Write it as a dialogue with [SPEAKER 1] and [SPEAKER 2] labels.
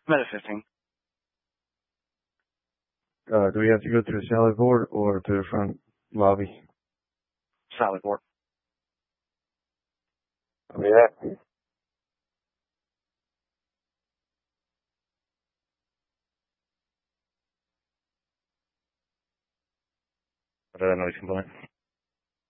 [SPEAKER 1] Meta 15.
[SPEAKER 2] Do we have to go to the salad board or to the front lobby?
[SPEAKER 1] Salad board.
[SPEAKER 2] Yeah.
[SPEAKER 3] What other noise complaint?